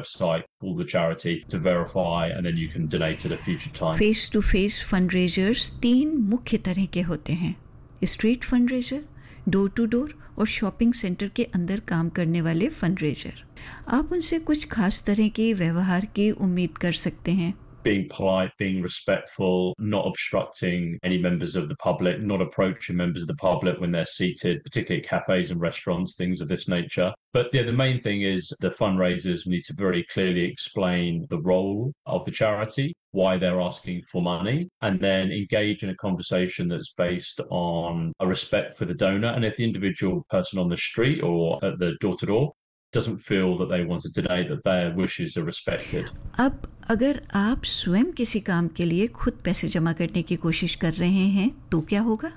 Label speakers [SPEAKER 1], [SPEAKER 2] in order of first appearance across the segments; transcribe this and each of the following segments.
[SPEAKER 1] website, call the charity to verify, and then you can donate at a future time.
[SPEAKER 2] Face to face फंडरेजर्स 3 मुख्य तरह के होते हैं: street fundraiser, door to door और shopping centre के अंदर काम करने वाले फंडरेजर। आप उनसे कुछ खास तरह के व्यवहार की उम्मीद कर सकते हैं।
[SPEAKER 1] Being polite, being respectful, not obstructing any members of the public, not approaching members of the public when they're seated, particularly at cafes and restaurants, things of this nature. But yeah, the main thing is the fundraisers need to very clearly explain the role of the charity, why they're asking for money, and then engage in a conversation that's based on a respect for the donor. And if the individual person on the street or at the door-to-door doesn't feel that they want to donate, that their wishes are respected.
[SPEAKER 2] अब अगर आप स्वयं किसी काम के लिए खुद पैसे जमा करने की कोशिश कर रहे हैं तो क्या होगा?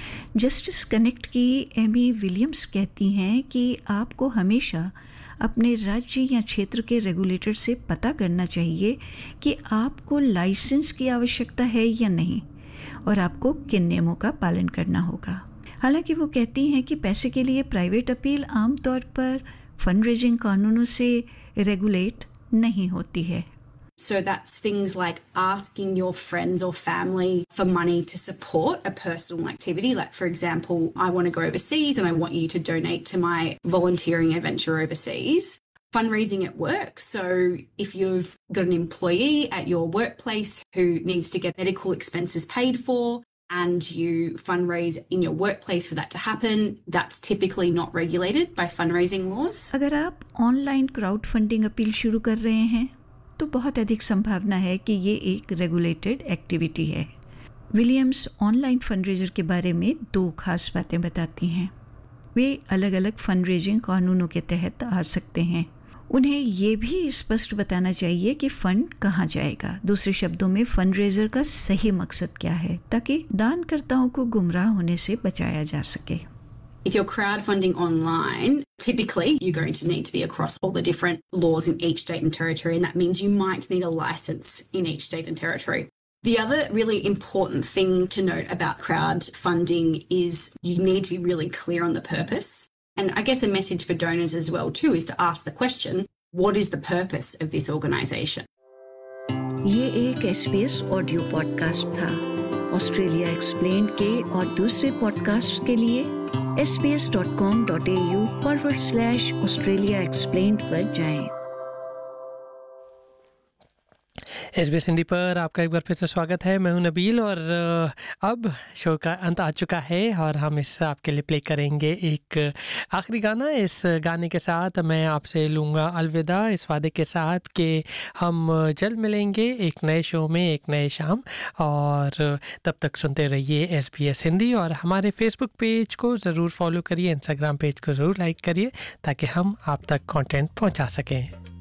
[SPEAKER 2] जस्टिस कनेक्ट की एमी विलियम्स कहती हैं कि आपको हमेशा अपने राज्य या क्षेत्र के रेगुलेटर से पता करना चाहिए कि आपको लाइसेंस की आवश्यकता है या नहीं, और आपको किन नियमों का पालन करना होगा। हालांकि वो कहती हैं कि पैसे के लिए प्राइवेट अपील आमतौर पर फंडरेजिंग कानूनों से रेगुलेट नहीं होती है।
[SPEAKER 3] So that's things like asking your friends or family for money to support a personal activity. Like, for example, I want to go overseas and I want you to donate to my volunteering adventure overseas. Fundraising at work. So if you've got an employee at your workplace who needs to get medical expenses paid for, and you fundraise in your workplace for that to happen, that's typically not regulated by fundraising laws.
[SPEAKER 2] अगर आप online crowd funding appeal शुरू कर रहे हैं तो बहुत अधिक संभावना है कि ये एक रेगुलेटेड एक्टिविटी है। विलियम्स ऑनलाइन फंडरेजर के बारे में 2 खास बातें बताती हैं। वे अलग अलग फंडरेजिंग कानूनों के तहत आ सकते हैं। उन्हें ये भी स्पष्ट बताना चाहिए कि फंड कहाँ जाएगा, दूसरे शब्दों में फंडरेजर का सही मकसद क्या है, ताकि दानकर्ताओं को गुमराह होने से बचाया जा सके।
[SPEAKER 3] If you're crowdfunding online, typically you're going to need to be across all the different laws in each state and territory, and that means you might need a license in each state and territory. The other really important thing to note about crowdfunding is you need to be really clear on the purpose. And I guess a message for donors as well too is to ask the question, what is the purpose of this organisation?
[SPEAKER 2] ये एक SBS audio podcast था। Australia explained के और दूसरे podcast के लिए sbs.com.au/Australia Explained पर जाएं।
[SPEAKER 4] SBS हिंदी पर आपका एक बार फिर से स्वागत है। मैं हूं नबील और अब शो का अंत आ चुका है और हम इस आपके लिए प्ले करेंगे एक आखिरी गाना। इस गाने के साथ मैं आपसे लूँगा अलविदा, इस वादे के साथ कि हम जल्द मिलेंगे एक नए शो में एक नए शाम। और तब तक सुनते रहिए SBS हिंदी और हमारे फेसबुक पेज को ज़रूर फॉलो करिए, इंस्टाग्राम पेज को ज़रूर लाइक करिए ताकि हम आप तक कंटेंट पहुंचा सकें।